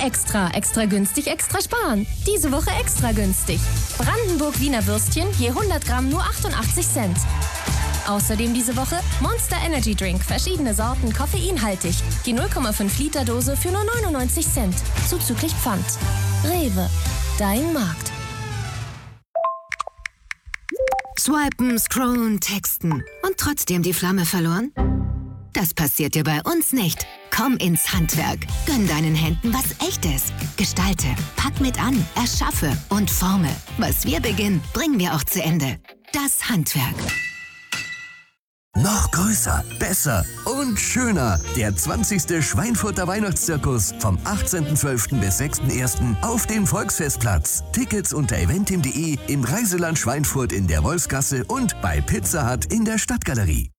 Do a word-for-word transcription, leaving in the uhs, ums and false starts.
Extra, extra günstig, extra sparen. Diese Woche extra günstig. Brandenburg Wiener Würstchen je hundert Gramm nur achtundachtzig Cent. Außerdem diese Woche Monster Energy Drink, verschiedene Sorten, koffeinhaltig. Die null Komma fünf Liter Dose für nur neunundneunzig Cent. Zuzüglich Pfand. Rewe, dein Markt. Swipen, scrollen, texten und trotzdem die Flamme verloren? Das passiert dir bei uns nicht. Komm ins Handwerk. Gönn deinen Händen was Echtes. Gestalte, pack mit an, erschaffe und forme. Was wir beginnen, bringen wir auch zu Ende. Das Handwerk. Noch größer, besser und schöner. Der zwanzigste Schweinfurter Weihnachtszirkus vom achtzehnten zwölften bis sechsten ersten auf dem Volksfestplatz. Tickets unter eventim punkt de, im Reiseland Schweinfurt in der Wolfsgasse und bei Pizza Hut in der Stadtgalerie.